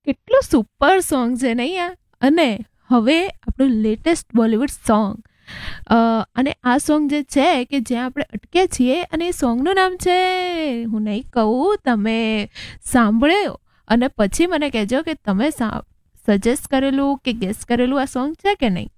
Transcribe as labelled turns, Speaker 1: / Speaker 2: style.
Speaker 1: કેટલું super song છે નહીં આ. અને હવે આપણું લેટેસ્ટ બોલિવૂડ સોંગ, અને આ સોંગ જે છે કે જ્યાં આપણે અટક્યા છીએ, અને એ સોંગનું નામ છે, હું નહીં કહું, તમે સાંભળ્યો અને પછી મને કહેજો કે તમે સજેસ્ટ કરેલું કે ગેસ કરેલું આ સોંગ છે કે નહીં.